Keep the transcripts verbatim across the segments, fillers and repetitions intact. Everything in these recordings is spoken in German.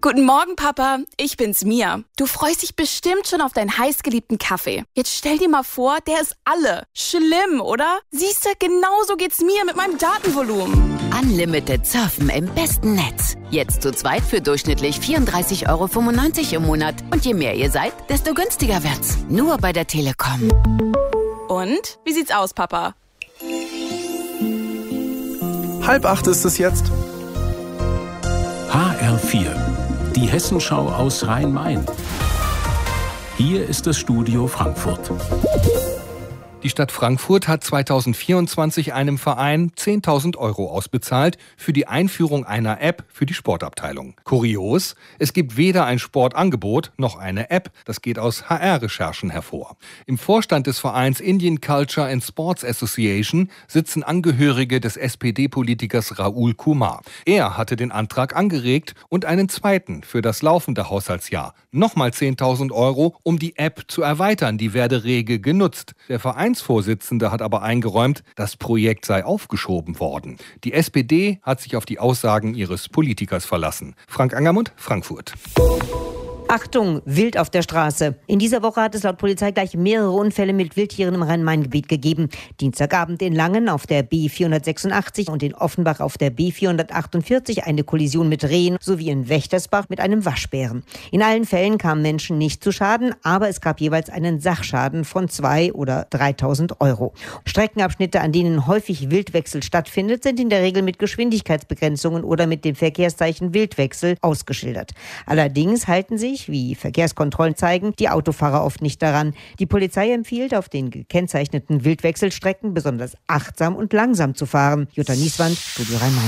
Guten Morgen, Papa. Ich bin's, Mia. Du freust dich bestimmt schon auf deinen heißgeliebten Kaffee. Jetzt stell dir mal vor, der ist alle. Schlimm, oder? Siehst du, genauso geht's mir mit meinem Datenvolumen. Unlimited surfen im besten Netz. Jetzt zu zweit für durchschnittlich vierunddreißig Euro fünfundneunzig im Monat. Und je mehr ihr seid, desto günstiger wird's. Nur bei der Telekom. Und? Wie sieht's aus, Papa? Halb acht ist es jetzt. H R vier, die Hessenschau aus Rhein-Main. Hier ist das Studio Frankfurt. Die Stadt Frankfurt hat zweitausendvierundzwanzig einem Verein zehntausend Euro ausbezahlt für die Einführung einer App für die Sportabteilung. Kurios, es gibt weder ein Sportangebot noch eine App. Das geht aus H R-Recherchen hervor. Im Vorstand des Vereins Indian Culture and Sports Association sitzen Angehörige des S P D-Politikers Rahul Kumar. Er hatte den Antrag angeregt und einen zweiten für das laufende Haushaltsjahr. Nochmal zehntausend Euro, um die App zu erweitern. Die werde rege genutzt. Der Vereinsvorsitzende hat aber eingeräumt, das Projekt sei aufgeschoben worden. Die S P D hat sich auf die Aussagen ihres Politikers verlassen. Frank Angermund, Frankfurt. Achtung, Wild auf der Straße. In dieser Woche hat es laut Polizei gleich mehrere Unfälle mit Wildtieren im Rhein-Main-Gebiet gegeben. Dienstagabend in Langen auf der B vierhundertsechsundachtzig und in Offenbach auf der B vierhundertachtundvierzig eine Kollision mit Rehen sowie in Wächtersbach mit einem Waschbären. In allen Fällen kamen Menschen nicht zu Schaden, aber es gab jeweils einen Sachschaden von zweitausend oder dreitausend Euro. Streckenabschnitte, an denen häufig Wildwechsel stattfindet, sind in der Regel mit Geschwindigkeitsbegrenzungen oder mit dem Verkehrszeichen Wildwechsel ausgeschildert. Allerdings halten sich, wie Verkehrskontrollen zeigen, die Autofahrer oft nicht daran. Die Polizei empfiehlt, auf den gekennzeichneten Wildwechselstrecken besonders achtsam und langsam zu fahren. Jutta Nieswand, Studio Rhein-Main.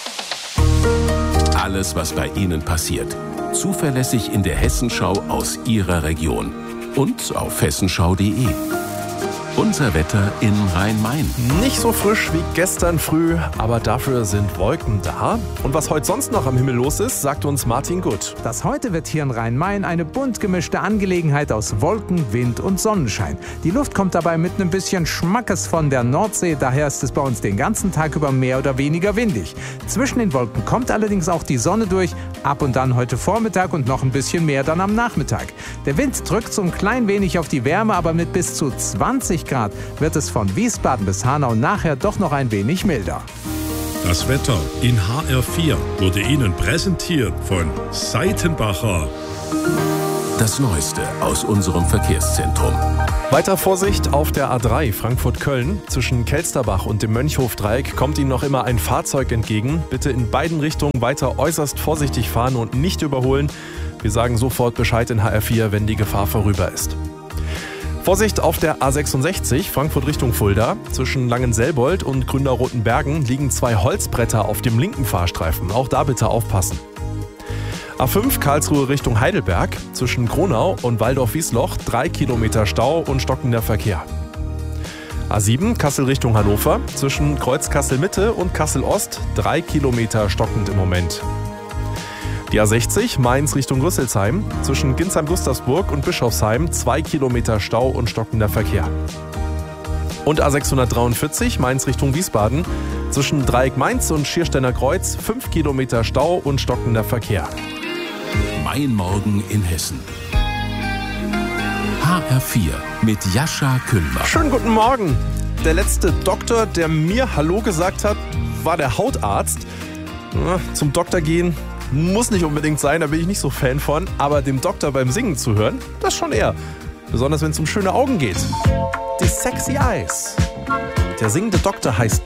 Alles, was bei Ihnen passiert. Zuverlässig in der Hessenschau aus Ihrer Region. Und auf hessenschau punkt de. Unser Wetter in Rhein-Main. Nicht so frisch wie gestern früh, aber dafür sind Wolken da. Und was heute sonst noch am Himmel los ist, sagt uns Martin Gutt. Das heute wird hier in Rhein-Main eine bunt gemischte Angelegenheit aus Wolken, Wind und Sonnenschein. Die Luft kommt dabei mit einem bisschen Schmackes von der Nordsee, daher ist es bei uns den ganzen Tag über mehr oder weniger windig. Zwischen den Wolken kommt allerdings auch die Sonne durch, ab und dann heute Vormittag und noch ein bisschen mehr dann am Nachmittag. Der Wind drückt so ein klein wenig auf die Wärme, aber mit bis zu zwanzig Grad wird es von Wiesbaden bis Hanau nachher doch noch ein wenig milder. Das Wetter in H R vier wurde Ihnen präsentiert von Seitenbacher. Das Neueste aus unserem Verkehrszentrum. Weiter Vorsicht auf der A drei Frankfurt-Köln. Zwischen Kelsterbach und dem Mönchhofdreieck kommt Ihnen noch immer ein Fahrzeug entgegen. Bitte in beiden Richtungen weiter äußerst vorsichtig fahren und nicht überholen. Wir sagen sofort Bescheid in H R vier, wenn die Gefahr vorüber ist. Vorsicht auf der A sechsundsechzig, Frankfurt Richtung Fulda. Zwischen Langenselbold und Grünau-Rotenbergen liegen zwei Holzbretter auf dem linken Fahrstreifen. Auch da bitte aufpassen. A fünf Karlsruhe Richtung Heidelberg. Zwischen Gronau und Waldorf-Wiesloch drei Kilometer Stau und stockender Verkehr. A sieben Kassel Richtung Hannover. Zwischen Kreuz Kassel-Mitte und Kassel-Ost drei Kilometer stockend im Moment. Die A sechzig Mainz Richtung Rüsselsheim, zwischen Ginsheim-Gustavsburg und Bischofsheim zwei Kilometer Stau und stockender Verkehr. Und A sechshundertdreiundvierzig Mainz Richtung Wiesbaden, zwischen Dreieck Mainz und Schiersteiner Kreuz fünf Kilometer Stau und stockender Verkehr. Mein Morgen in Hessen. H R vier mit Jascha Kühlmann. Schönen guten Morgen. Der letzte Doktor, der mir Hallo gesagt hat, war der Hautarzt. Ja, zum Doktor gehen muss nicht unbedingt sein, da bin ich nicht so Fan von. Aber dem Doktor beim Singen zu hören, das schon eher. Besonders wenn es um schöne Augen geht. Die Sexy Eyes. Der singende Doktor heißt